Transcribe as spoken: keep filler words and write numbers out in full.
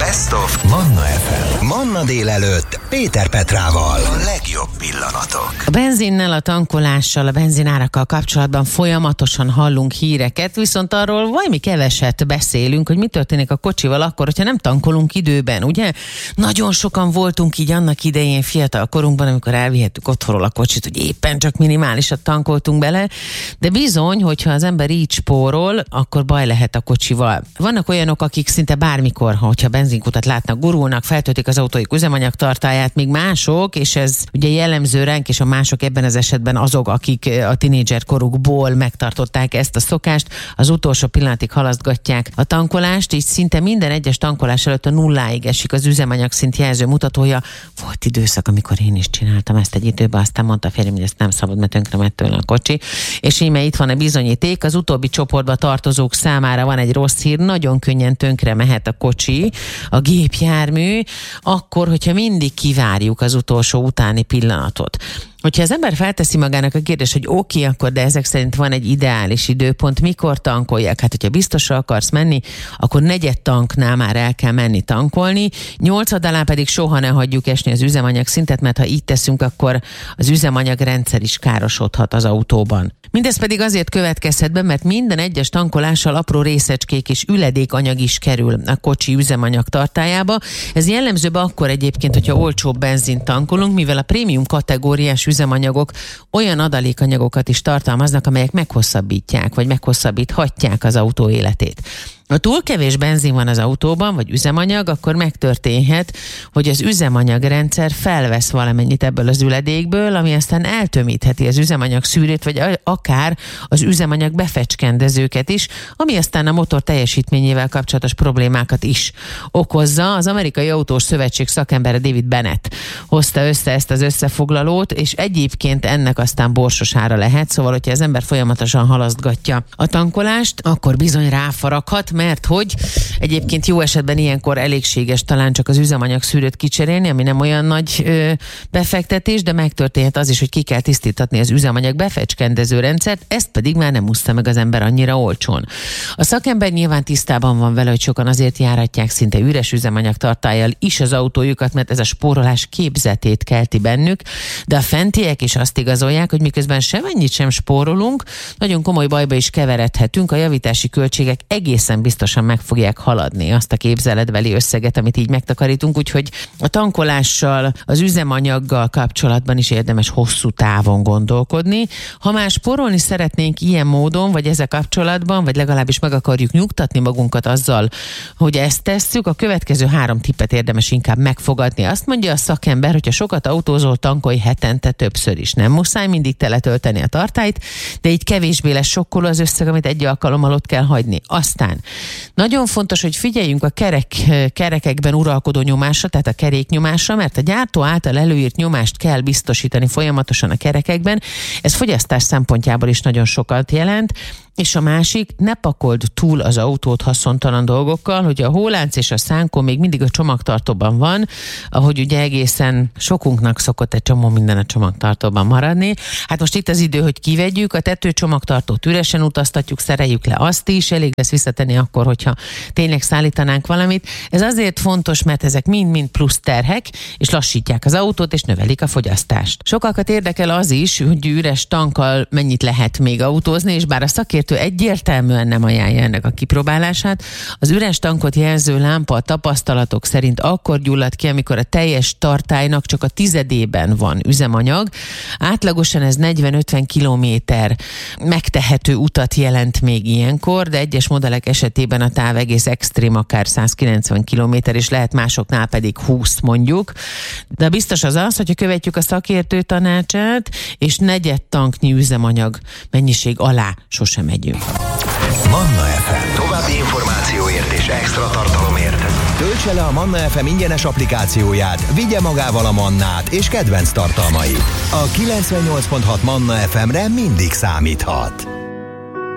Best of Manna ef em. Manna délelőtt Péter Petrával. A legjobb pillanatok. A benzinnel, a tankolással, a benzinárakkal kapcsolatban folyamatosan hallunk híreket, viszont arról valami keveset beszélünk, hogy mi történik a kocsival akkor, hogyha nem tankolunk időben, ugye? Nagyon sokan voltunk így annak idején fiatal korunkban, amikor elvihettük otthonról a kocsit, hogy éppen csak minimálisat tankoltunk bele, de bizony, hogyha az ember így spórol, akkor baj lehet a kocsival. Vannak olyanok, akik szinte bármikor, hogyha benzinkutat látnak, gurulnak, feltöltik az autóik üzemanyagtartályát, még mások, és ez ugye jellemző ránk, és a mások ebben az esetben azok, akik a tinédzser korukból megtartották ezt a szokást, az utolsó pillanatig halasztgatják a tankolást, így szinte minden egyes tankolás előtt a nulláig esik az üzemanyagszint jelző mutatója. Volt időszak, amikor én is csináltam ezt egy időben, aztán mondta férjem, hogy ezt nem szabad, mert tönkre ment tőle a kocsi. És íme itt van a bizonyíték, az utóbbi csoportba tartozók számára van egy rossz hír, nagyon könnyen tönkre mehet a kocsi, a gépjármű, akkor, hogyha mindig kivárjuk az utolsó utáni pillanatot. Hogyha az ember felteszi magának a kérdést, hogy oké, okay, akkor de ezek szerint van egy ideális időpont, mikor tankoljak? Hát, hogyha biztosra akarsz menni, akkor negyed tanknál már el kell menni tankolni, nyolcadalán pedig soha ne hagyjuk esni az üzemanyag szintet, mert ha így teszünk, akkor az üzemanyagrendszer is károsodhat az autóban. Mindez pedig azért következhet be, mert minden egyes tankolással apró részecskék és üledékanyag is kerül a kocsi üzemanyag tartályába. Ez jellemzőbb akkor egyébként, hogyha olcsóbb benzint tankolunk, mivel a prémium kategóriás üzemanyagok olyan adalékanyagokat is tartalmaznak, amelyek meghosszabbítják, vagy meghosszabbíthatják az autó életét. Ha túl kevés benzin van az autóban, vagy üzemanyag, akkor megtörténhet, hogy az üzemanyagrendszer felvesz valamennyit ebből az üledékből, ami aztán eltömítheti az üzemanyag szűrőt, vagy akár az üzemanyag befecskendezőket is, ami aztán a motor teljesítményével kapcsolatos problémákat is okozza. Az Amerikai Autós Szövetség szakembere David Bennett hozta össze ezt az összefoglalót, és egyébként ennek aztán borsos ára lehet, szóval, hogyha az ember folyamatosan halasztgatja a tankolást, akkor bizony ráfaraghat, mert hogy egyébként jó esetben ilyenkor elégséges talán csak az üzemanyag szűrőt kicserélni, ami nem olyan nagy ö, befektetés, de megtörténhet az is, hogy ki kell tisztítatni az üzemanyag befecskendező rendszert, ezt pedig már nem úszta meg az ember annyira olcsón. A szakember nyilván tisztában van vele, hogy sokan azért járatják szinte üres üzemanyag tartállyal is az autójukat, mert ez a spórolás képzetét kelti bennük, de a fentiek is azt igazolják, hogy miközben semennyit sem spórolunk, nagyon komoly bajba is keveredhetünk, a javítási költségek egészen biztosan meg fogják haladni azt a képzeletbeli összeget, amit így megtakarítunk, úgyhogy a tankolással, az üzemanyaggal kapcsolatban is érdemes hosszú távon gondolkodni. Ha már spórolni szeretnénk ilyen módon, vagy ezzel kapcsolatban, vagy legalábbis meg akarjuk nyugtatni magunkat azzal, hogy ezt tesszük, a következő három tippet érdemes inkább megfogadni. Azt mondja a szakember, hogyha sokat autózol, tankolj hetente többször is. Nem muszáj mindig teletölteni a tartályt, de így kevésbé lesz sokkoló az összeg, amit egy alkalommal ott kell hagyni. Aztán nagyon fontos, hogy figyeljünk a kerek, kerekekben uralkodó nyomásra, tehát a keréknyomásra, mert a gyártó által előírt nyomást kell biztosítani folyamatosan a kerekekben. Ez fogyasztás szempontjából is nagyon sokat jelent. És a másik, ne pakold túl az autót haszontalan dolgokkal, hogy a hólánc és a szánkó még mindig a csomagtartóban van, ahogy ugye egészen sokunknak szokott egy csomó minden a csomagtartóban maradni. Hát most itt az idő, hogy kivegyük, a tetőcsomagtartót üresen utaztatjuk, szereljük le azt is, elég lesz visszatenni akkor, hogyha tényleg szállítanánk valamit. Ez azért fontos, mert ezek mind-mind plusz terhek, és lassítják az autót, és növelik a fogyasztást. Sokakat érdekel az is, hogy üres tankkal mennyit lehet még autózni, és bár a szakértő egyértelműen nem ajánlja ennek a kipróbálását. Az üres tankot jelző lámpa a tapasztalatok szerint akkor gyullad ki, amikor a teljes tartálynak csak a tizedében van üzemanyag. Átlagosan ez negyven-ötven kilométer megtehető utat jelent még ilyenkor, de egyes modellek esetében a táv egész extrém, akár száz kilencven kilométer, és lehet másoknál pedig húsz mondjuk. De biztos az az, hogyha követjük a szakértő tanácsát, és negyed tanknyi üzemanyag mennyiség alá sosem megyünk. Manna ef em. További információért és extra tartalomért töltse le a Manna ef em ingyenes applikációját, vigye magával a Mannát és kedvenc tartalmait. A kilencvennyolc pont hat Manna ef emre mindig számíthat.